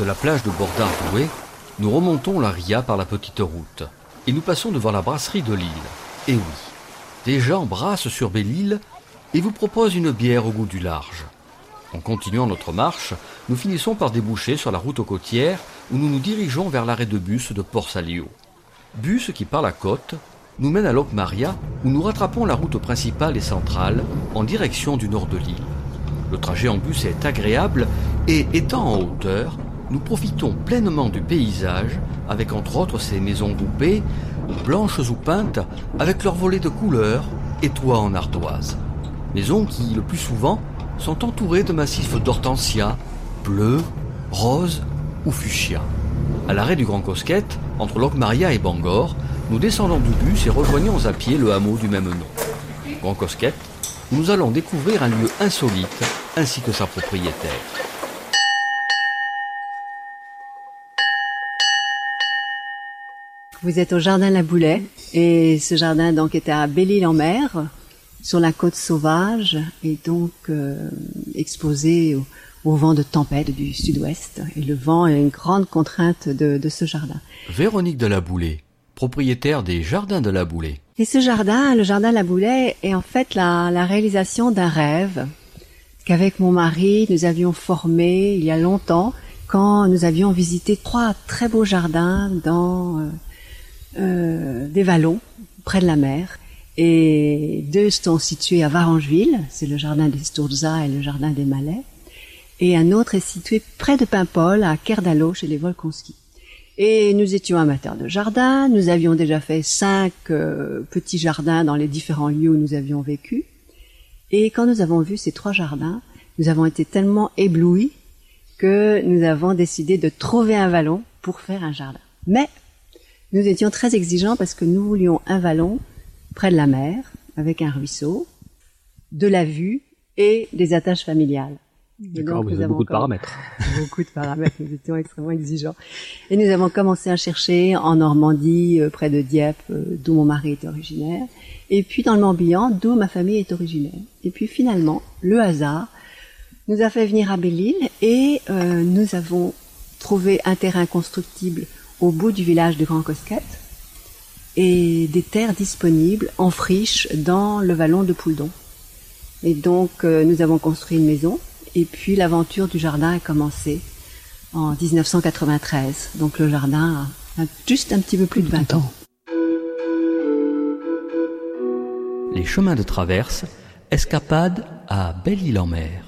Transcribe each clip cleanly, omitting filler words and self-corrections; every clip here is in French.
De la plage de Bordard-Douai, nous remontons la Ria par la petite route et nous passons devant la brasserie de l'île. Et oui, des gens brassent sur Belle-Île et vous proposent une bière au goût du large. En continuant notre marche, nous finissons par déboucher sur la route aux côtières où nous nous dirigeons vers l'arrêt de bus de Port-Saléo. Bus qui, par la côte, nous mène à Locmaria où nous rattrapons la route principale et centrale en direction du nord de l'île. Le trajet en bus est agréable et, étant en hauteur, nous profitons pleinement du paysage avec entre autres ces maisons groupées, blanches ou peintes, avec leurs volets de couleurs et toits en ardoise. Maisons qui, le plus souvent, sont entourées de massifs d'hortensias, bleus, roses ou fuchsia. À l'arrêt du Grand Cosquette, entre Locmaria et Bangor, nous descendons du bus et rejoignons à pied le hameau du même nom. Grand Cosquette, nous allons découvrir un lieu insolite ainsi que sa propriétaire. Vous êtes au jardin La Boulet et ce jardin donc était à Belle-Île-en-Mer, sur la côte sauvage et donc exposé au vent de tempête du sud-ouest. Et le vent est une grande contrainte de ce jardin. Véronique de La Boulet, propriétaire des Jardins de La Boulet. Et ce jardin, le jardin La Boulet, est en fait la réalisation d'un rêve qu'avec mon mari nous avions formé il y a longtemps quand nous avions visité 3 très beaux jardins dans des vallons près de la mer. Et 2 sont situés à Varangeville, c'est le jardin des Sturza et le jardin des Malais. Et un autre est situé près de Paimpol, à Kerdalo, chez les Volkonski. Et nous étions amateurs de jardin, nous avions déjà fait 5 petits jardins dans les différents lieux où nous avions vécu. Et quand nous avons vu ces 3 jardins, nous avons été tellement éblouis que nous avons décidé de trouver un vallon pour faire un jardin. Mais nous étions très exigeants parce que nous voulions un vallon près de la mer, avec un ruisseau, de la vue et des attaches familiales. D'accord, vous avez beaucoup de paramètres. Beaucoup de paramètres, nous étions extrêmement exigeants. Et nous avons commencé à chercher en Normandie, près de Dieppe, d'où mon mari est originaire, et puis dans le Morbihan, d'où ma famille est originaire. Et puis finalement, le hasard nous a fait venir à Belle-Île et nous avons trouvé un terrain constructible au bout du village de Grand Cosquette et des terres disponibles en friche dans le vallon de Pouldon. Et donc nous avons construit une maison et puis l'aventure du jardin a commencé en 1993. Donc le jardin a juste un petit peu plus de 20 ans. Les chemins de traverse, escapade à Belle-Île-en-Mer.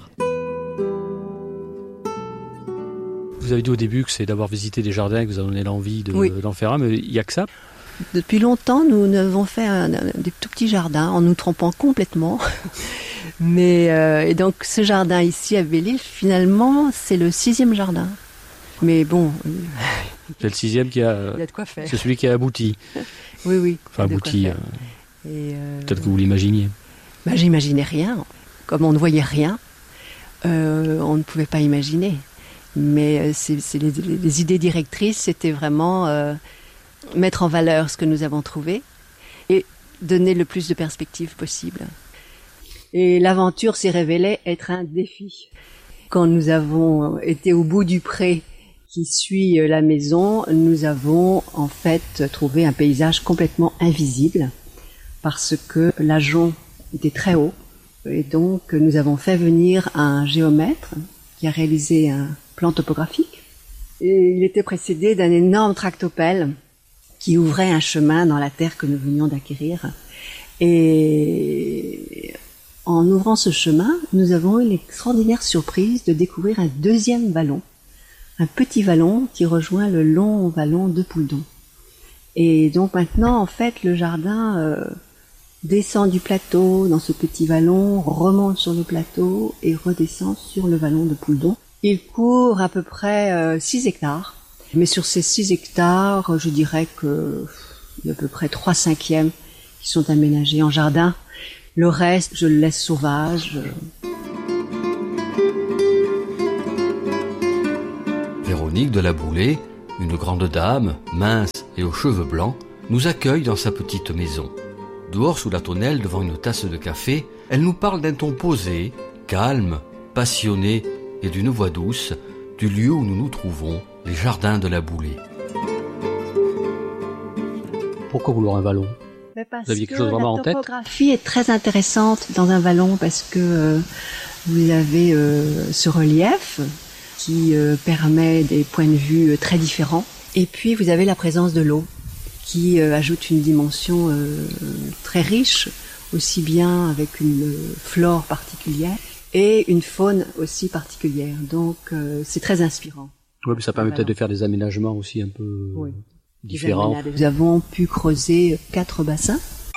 Vous avez dit au début que c'est d'avoir visité des jardins que vous a donné l'envie d'en faire un, mais il n'y a que ça. Depuis longtemps, nous avons fait des tout petits jardins en nous trompant complètement. Mais et donc ce jardin ici à Belle-Île, finalement, c'est le 6e jardin. Mais bon, c'est le 6e qui a. Il y a de quoi faire. C'est celui qui a abouti. Oui. Enfin abouti. Peut-être que vous l'imaginiez. J'imaginais rien. Comme on ne voyait rien, on ne pouvait pas imaginer. Mais c'est les idées directrices, c'était vraiment mettre en valeur ce que nous avons trouvé et donner le plus de perspectives possible. Et l'aventure s'est révélée être un défi. Quand nous avons été au bout du pré qui suit la maison, nous avons en fait trouvé un paysage complètement invisible parce que l'ajonc était très haut. Et donc nous avons fait venir un géomètre qui a réalisé un plan topographique. Et il était précédé d'un énorme tractopelle qui ouvrait un chemin dans la terre que nous venions d'acquérir. Et en ouvrant ce chemin, nous avons eu l'extraordinaire surprise de découvrir un 2e vallon, un petit vallon qui rejoint le long vallon de Pouldon. Et donc maintenant, en fait, le jardin descend du plateau dans ce petit vallon, remonte sur le plateau et redescend sur le vallon de Pouldon. Il couvre à peu près 6 hectares. Mais sur ces 6 hectares, je dirais que il y a à peu près 3/5 qui sont aménagés en jardin. Le reste, je le laisse sauvage. Véronique de La Boulet, une grande dame, mince et aux cheveux blancs, nous accueille dans sa petite maison. Dehors sous la tonnelle, devant une tasse de café, elle nous parle d'un ton posé, calme, passionné et d'une voix douce, du lieu où nous nous trouvons, les jardins de la Boulée. Pourquoi vouloir un vallon ? Parce vous aviez quelque chose vraiment en tête ? La topographie est très intéressante dans un vallon parce que vous avez ce relief qui permet des points de vue très différents. Et puis vous avez la présence de l'eau qui ajoute une dimension très riche, aussi bien avec une flore particulière et une faune aussi particulière. Donc c'est très inspirant. Oui, mais ça permet peut-être de faire des aménagements aussi un peu différents. Nous avons pu creuser 4 bassins.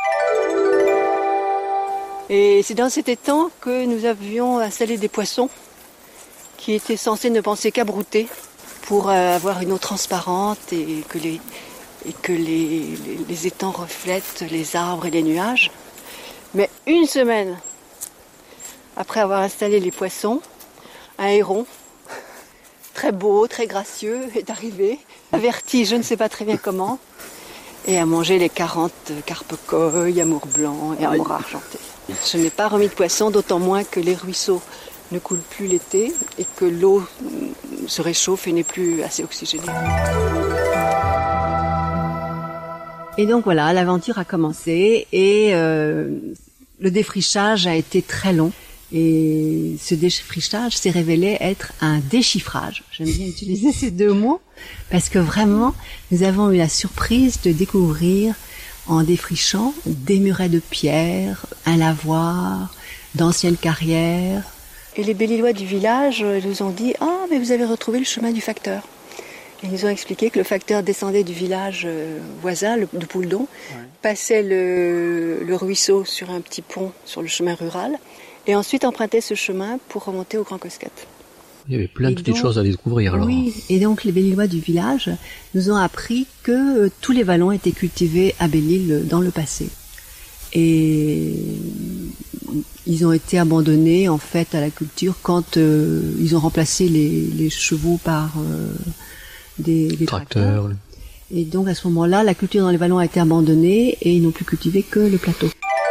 Et c'est dans cet étang que nous avions installé des poissons qui étaient censés ne penser qu'à brouter pour avoir une eau transparente et que les étangs reflètent les arbres et les nuages. Mais une semaine après avoir installé les poissons, un héron, très beau, très gracieux, est arrivé, averti, je ne sais pas très bien comment, et a mangé les 40 carpe-coeil, amour blanc et amour argenté. Je n'ai pas remis de poisson, d'autant moins que les ruisseaux ne coulent plus l'été et que l'eau se réchauffe et n'est plus assez oxygénée. Et donc voilà, l'aventure a commencé et le défrichage a été très long. Et ce défrichage s'est révélé être un déchiffrage. J'aime bien utiliser ces 2 mots parce que vraiment, nous avons eu la surprise de découvrir en défrichant des murets de pierre, un lavoir, d'anciennes carrières. Et les Belle-Îlois du village nous ont dit « Ah, mais vous avez retrouvé le chemin du facteur ». Ils nous ont expliqué que le facteur descendait du village voisin, de Pouledon, passait le ruisseau sur un petit pont sur le chemin rural et ensuite empruntait ce chemin pour remonter au Grand Coscat. Il y avait plein de petites choses à découvrir alors. Oui, et donc les Belle-Îlois du village nous ont appris que tous les vallons étaient cultivés à Belle-Île dans le passé. Et ils ont été abandonnés en fait à la culture quand ils ont remplacé les chevaux par des tracteurs. Et donc à ce moment-là, la culture dans les vallons a été abandonnée et ils n'ont plus cultivé que le plateau.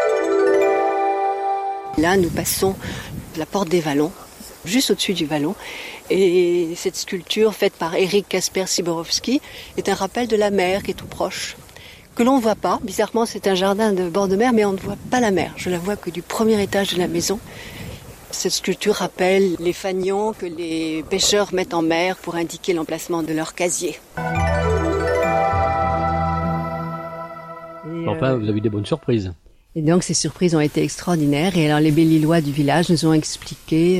Là, nous passons la porte des vallons, juste au-dessus du vallon. Et cette sculpture faite par Éric Kasper-Siborowski est un rappel de la mer qui est tout proche, que l'on ne voit pas. Bizarrement, c'est un jardin de bord de mer, mais on ne voit pas la mer. Je la vois que du premier étage de la maison. Cette sculpture rappelle les fanions que les pêcheurs mettent en mer pour indiquer l'emplacement de leur casier. Enfin, vous avez eu des bonnes surprises. Et donc ces surprises ont été extraordinaires. Et alors les Belle-Îlois du village nous ont expliqué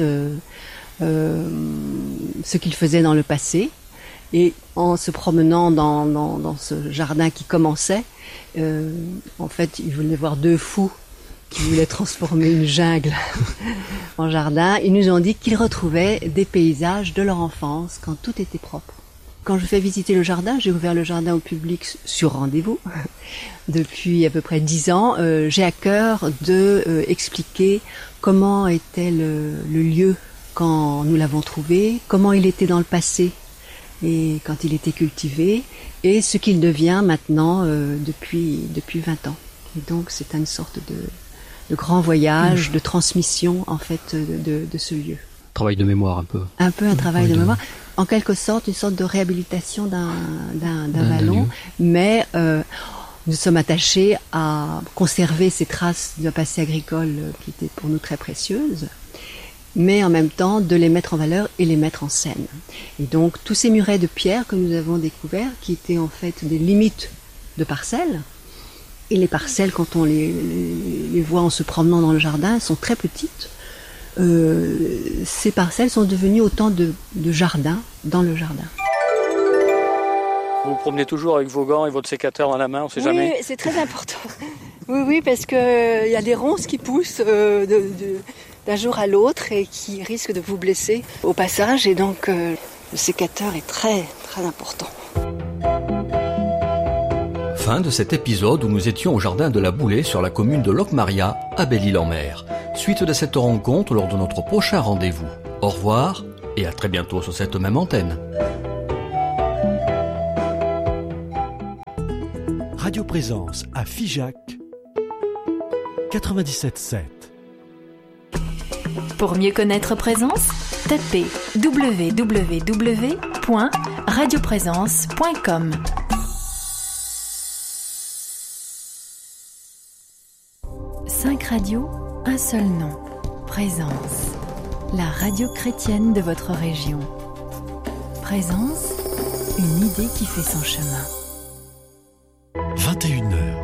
ce qu'ils faisaient dans le passé. Et en se promenant dans ce jardin qui commençait, en fait, ils voulaient voir 2 fous qui voulaient transformer une jungle en jardin. Ils nous ont dit qu'ils retrouvaient des paysages de leur enfance quand tout était propre. Quand je fais visiter le jardin, j'ai ouvert le jardin au public sur rendez-vous depuis à peu près 10 ans. J'ai à cœur de expliquer comment était le lieu quand nous l'avons trouvé, comment il était dans le passé et quand il était cultivé, et ce qu'il devient maintenant depuis 20 ans. Et donc c'est une sorte de grand voyage, de transmission en fait de ce lieu. Travail de mémoire un peu. Un peu un travail de mémoire. En quelque sorte, une sorte de réhabilitation d'un vallon, mais nous sommes attachés à conserver ces traces d'un passé agricole qui étaient pour nous très précieuses, mais en même temps de les mettre en valeur et les mettre en scène. Et donc tous ces murets de pierre que nous avons découverts, qui étaient en fait des limites de parcelles, et les parcelles, quand on les voit en se promenant dans le jardin, sont très petites. Ces parcelles sont devenues autant de jardins dans le jardin. Vous vous promenez toujours avec vos gants et votre sécateur dans la main, on ne sait jamais. Oui, c'est très important. Oui, parce qu'il y a des ronces qui poussent d'un jour à l'autre et qui risquent de vous blesser au passage. Et donc, le sécateur est très, très important. Fin de cet épisode où nous étions au jardin de la Boulée sur la commune de Locmaria à Belle-Île-en-Mer. Suite de cette rencontre lors de notre prochain rendez-vous. Au revoir et à très bientôt sur cette même antenne. Radio Présence à Figeac 97.7. Pour mieux connaître Présence, tapez www.radioprésence.com. 5 radios, un seul nom. Présence. La radio chrétienne de votre région. Présence, une idée qui fait son chemin.